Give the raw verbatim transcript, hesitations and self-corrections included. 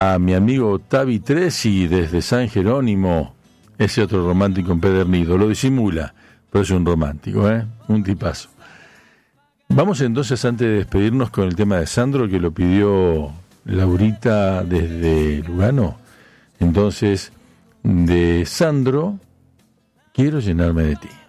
a mi amigo Tavi Tresi desde San Jerónimo, ese otro romántico empedernido. Lo disimula, pero es un romántico, ¿eh? Un tipazo. Vamos entonces, antes de despedirnos, con el tema de Sandro, que lo pidió Laurita desde Lugano. Entonces, de Sandro, quiero llenarme de ti.